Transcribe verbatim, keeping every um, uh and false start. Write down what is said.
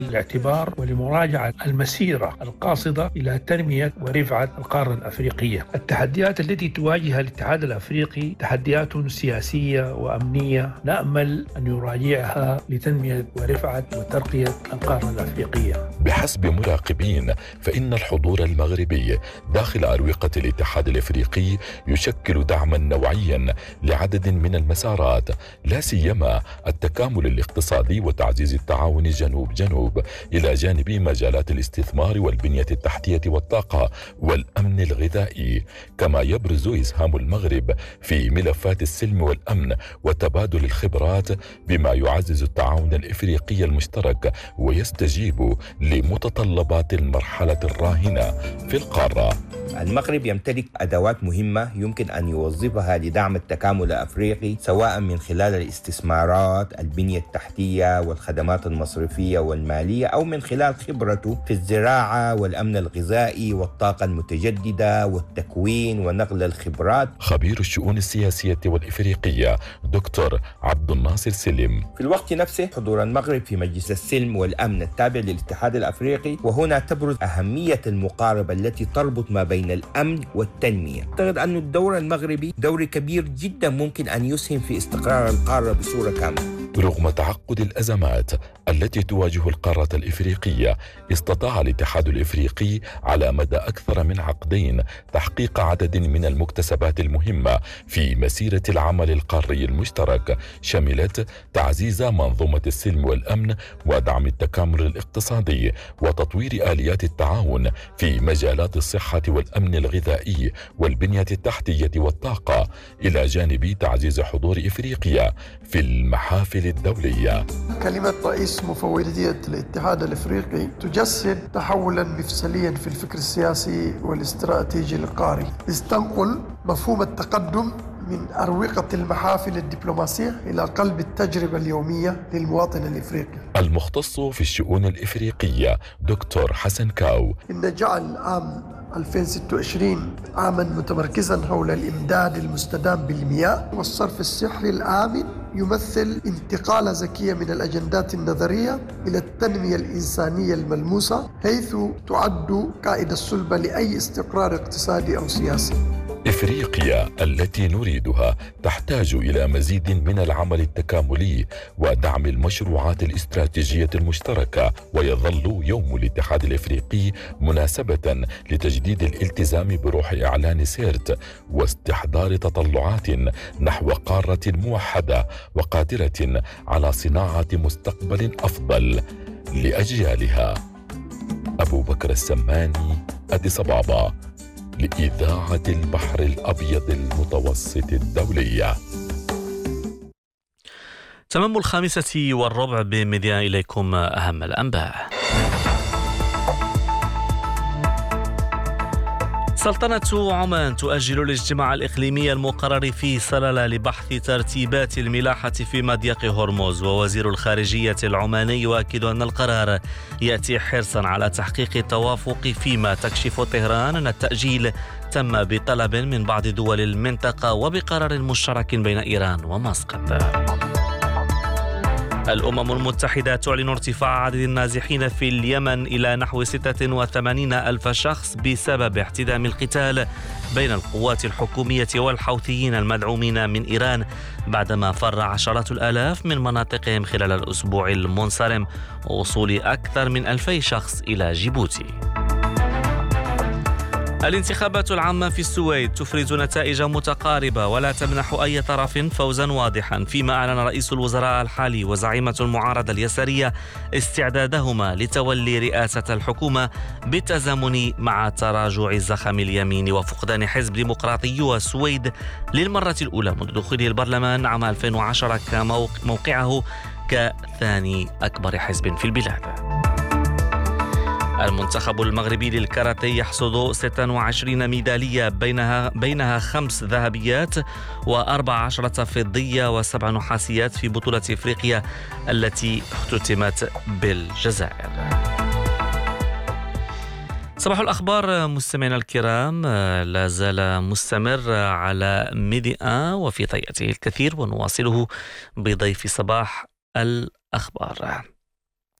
الاعتبار ولمراجعة المسيرة القاصدة إلى تنمية ورفعة القارة الأفريقية. التحديات التي تواجه الاتحاد الأفريقي تحديات سياسية وأمنية، نأمل أن يراجعها لتنمية ورفعة وترقية القارة الأفريقية. بحسب مراقبين، فإن الحضور المغربي داخل أروقة الاتحاد الأفريقي يشكل دعما نوعيا لعدد من المسارات، لا سيما التكامل الاقتصادي وتعزيز التعاون جنوب جنوب، إلى جانب مجالات الاستثمار والبنية التحتية والطاقة والأمن الغذائي. كما يبرز إسهام المغرب في ملفات السلم والأمن وتبادل الخبرات، بما يعزز التعاون الإفريقي المشترك ويستجيب لمتطلبات المرحلة الراهنة في القارة. المغرب يمتلك أدوات مهمة يمكن أن يوظفها لدعم التكامل الأفريقي، سواء من خلال الاستثمارات، البنية التحتية والخدمات المصرفية والمالية، أو من خلال خبرته في الزراعة والأمن الغذائي والطاقة المتجددة والتكوين ونقل الخبرات. خبير الشؤون السياسية والإفريقية دكتور عبد الناصر سلم: في الوقت نفسه حضور المغرب في مجلس السلم والأمن التابع للاتحاد الأفريقي، وهنا تبرز أهمية المقاربة التي تربط ما بين الأمن والتنمية. أعتقد أن الدور المغربي دور كبير جدا ممكن أن يسهم في استقرار القارة بصورة كاملة. رغم تعقد الأزمات التي تواجه القارة الإفريقية، استطاع الاتحاد الإفريقي على مدى أكثر من عقدين تحقيق عدد من المكتسبات المهمة في مسيرة العمل القاري المشترك، شملت تعزيز منظومة السلم والأمن ودعم التكامل الاقتصادي وتطوير آليات التعاون في مجالات الصحة والأمن الغذائي والبنية التحتية والطاقة، إلى جانب تعزيز حضور إفريقيا في المحافل الدولية. كلمة رئيس مفوضية الاتحاد الافريقي تجسد تحولا مفصليا في الفكر السياسي والاستراتيجي القاري، استنقل مفهوم التقدم من أروقة المحافل الدبلوماسية إلى قلب التجربة اليومية للمواطن الإفريقي. المختص في الشؤون الإفريقية دكتور حسن كاو: إن جعل عام ألفين وستة وعشرين عاما متمركزا حول الإمداد المستدام بالمياه والصرف الصحي الآمن يمثل انتقالة ذكية من الأجندات النظرية إلى التنمية الإنسانية الملموسة، حيث تعد قاعدة الصلبة لأي استقرار اقتصادي أو سياسي. إفريقيا التي نريدها تحتاج إلى مزيد من العمل التكاملي ودعم المشروعات الاستراتيجية المشتركة، ويظل يوم الاتحاد الإفريقي مناسبة لتجديد الالتزام بروح إعلان سيرت واستحضار تطلعات نحو قارة موحدة وقادرة على صناعة مستقبل أفضل لأجيالها. أبو بكر السماني، أديس أبابا، لإذاعة البحر الأبيض المتوسط الدولية. تمام الخامسة والربع بمذياع، إليكم أهم الأنباء. سلطنة عمان تؤجل الاجتماع الإقليمي المقرر في صلالة لبحث ترتيبات الملاحة في مضيق هرمز، ووزير الخارجية العماني يؤكد أن القرار يأتي حرصا على تحقيق التوافق، فيما تكشف طهران أن التأجيل تم بطلب من بعض دول المنطقة وبقرار مشترك بين إيران ومسقط. الأمم المتحدة تعلن ارتفاع عدد النازحين في اليمن إلى نحو ستة وثمانين ألف شخص بسبب احتدام القتال بين القوات الحكومية والحوثيين المدعومين من إيران، بعدما فر عشرات الآلاف من مناطقهم خلال الأسبوع المنصرم، ووصول أكثر من ألفي شخص إلى جيبوتي. الانتخابات العامة في السويد تفرز نتائج متقاربة ولا تمنح أي طرف فوزا واضحا، فيما أعلن رئيس الوزراء الحالي وزعيمة المعارضة اليسارية استعدادهما لتولي رئاسة الحكومة بالتزامن مع تراجع الزخم اليمين وفقدان حزب ديمقراطي السويد للمرة الأولى منذ دخوله البرلمان عام ألفين وعشرة كموقعه كثاني أكبر حزب في البلاد. المنتخب المغربي للكاراتيه يحصد ستة وعشرين ميدالية، بينها بينها خمس ذهبيات وأربع عشرة فضية وسبع نحاسيات في بطولة إفريقيا التي اختتمت بالجزائر. صباح الأخبار مستمعينا الكرام لا زال مستمر على ميديا وفي طياته الكثير، ونواصله بضيف صباح الأخبار.